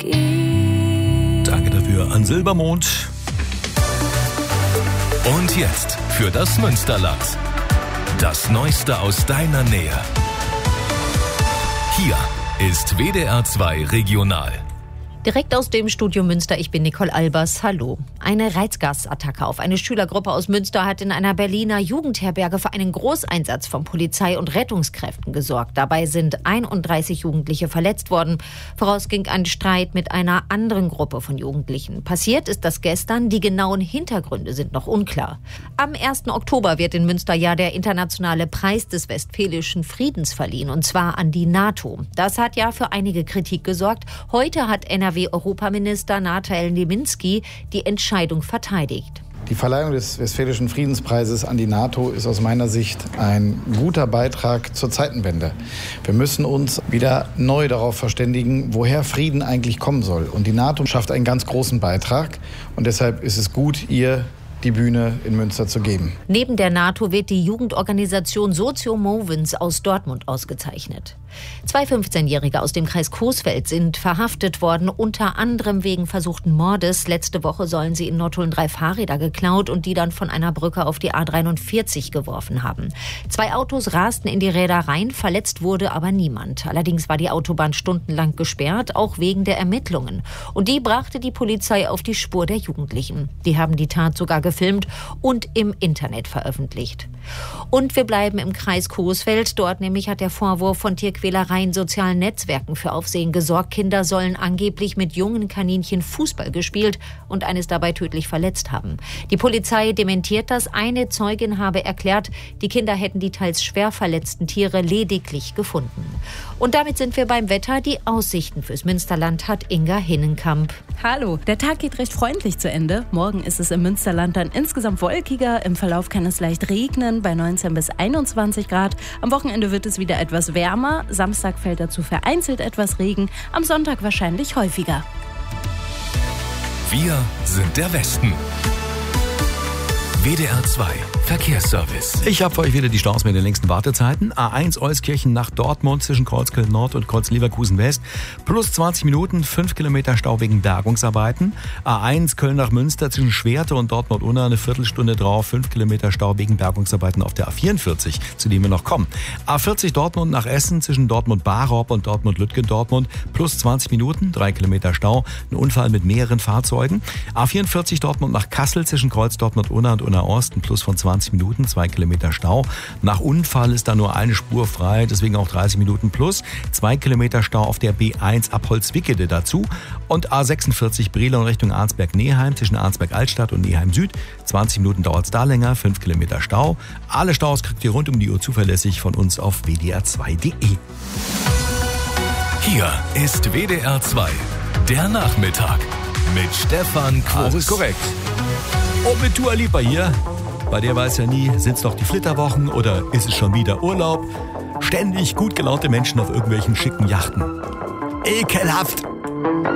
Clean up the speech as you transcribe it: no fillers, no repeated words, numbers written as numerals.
Danke dafür an Silbermond. Und jetzt für das Münsterland. Das Neueste aus deiner Nähe. Hier ist WDR 2 Regional. Direkt aus dem Studio Münster, ich bin Nicole Albers. Hallo. Eine Reizgasattacke auf eine Schülergruppe aus Münster hat in einer Berliner Jugendherberge für einen Großeinsatz von Polizei und Rettungskräften gesorgt. Dabei sind 31 Jugendliche verletzt worden. Voraus ging ein Streit mit einer anderen Gruppe von Jugendlichen. Passiert ist das gestern. Die genauen Hintergründe sind noch unklar. Am 1. Oktober wird in Münster ja der internationale Preis des Westfälischen Friedens verliehen, und zwar an die NATO. Das hat ja für einige Kritik gesorgt. Heute hat NRW-Europaminister Nathanael Neminski die Entscheidung verteidigt. Die Verleihung des Westfälischen Friedenspreises an die NATO ist aus meiner Sicht ein guter Beitrag zur Zeitenwende. Wir müssen uns wieder neu darauf verständigen, woher Frieden eigentlich kommen soll. Und die NATO schafft einen ganz großen Beitrag. Und deshalb ist es gut, ihr die Bühne in Münster zu geben. Neben der NATO wird die Jugendorganisation Socio Movens aus Dortmund ausgezeichnet. 2 15-Jährige aus dem Kreis Coesfeld sind verhaftet worden, unter anderem wegen versuchten Mordes. Letzte Woche sollen sie in Nottuln 3 Fahrräder geklaut und die dann von einer Brücke auf die A43 geworfen haben. 2 Autos rasten in die Räder rein, verletzt wurde aber niemand. Allerdings war die Autobahn stundenlang gesperrt, auch wegen der Ermittlungen. Und die brachte die Polizei auf die Spur der Jugendlichen. Die haben die Tat sogar gefilmt und im Internet veröffentlicht. Und wir bleiben im Kreis Coesfeld. Dort nämlich hat der Vorwurf von Tierquälerei in sozialen Netzwerken für Aufsehen gesorgt. Kinder sollen angeblich mit jungen Kaninchen Fußball gespielt und eines dabei tödlich verletzt haben. Die Polizei dementiert das. Eine Zeugin habe erklärt, die Kinder hätten die teils schwer verletzten Tiere lediglich gefunden. Und damit sind wir beim Wetter. Die Aussichten fürs Münsterland hat Inga Hinnenkamp. Hallo, der Tag geht recht freundlich zu Ende. Morgen ist es im Münsterland dann insgesamt wolkiger. Im Verlauf kann es leicht regnen bei 19 bis 21 Grad. Am Wochenende wird es wieder etwas wärmer. Samstag fällt dazu vereinzelt etwas Regen. Am Sonntag wahrscheinlich häufiger. Wir sind der Westen. WDR 2 Verkehrsservice. Ich habe für euch wieder die Staus mit den längsten Wartezeiten. A1 Euskirchen nach Dortmund zwischen Kreuzköln Nord und Kreuz-Leverkusen West. Plus 20 Minuten, 5 Kilometer Stau wegen Bergungsarbeiten. A1 Köln nach Münster zwischen Schwerte und Dortmund-Unna eine Viertelstunde drauf. 5 Kilometer Stau wegen Bergungsarbeiten auf der A44, zu dem wir noch kommen. A40 Dortmund nach Essen zwischen Dortmund-Barop und Dortmund-Lütgendortmund. Plus 20 Minuten, 3 Kilometer Stau. Ein Unfall mit mehreren Fahrzeugen. A44 Dortmund nach Kassel zwischen Kreuz Dortmund-Unna und Unna-Ost. Ein Plus von 20 Minuten, 2 Kilometer Stau. Nach Unfall ist da nur eine Spur frei, deswegen auch 30 Minuten plus. 2 Kilometer Stau auf der B1 ab Holzwickede dazu. Und A46 Brilon Richtung Arnsberg-Neheim zwischen Arnsberg-Altstadt und Neheim Süd. 20 Minuten dauert es da länger, 5 Kilometer Stau. Alle Staus kriegt ihr rund um die Uhr zuverlässig von uns auf wdr2.de. Hier ist WDR 2, der Nachmittag mit Stefan Quos. Das ist korrekt. Und mit Dua Lipa hier. Bei der weiß ja nie, sind es noch die Flitterwochen oder ist es schon wieder Urlaub? Ständig gut gelaunte Menschen auf irgendwelchen schicken Yachten. Ekelhaft!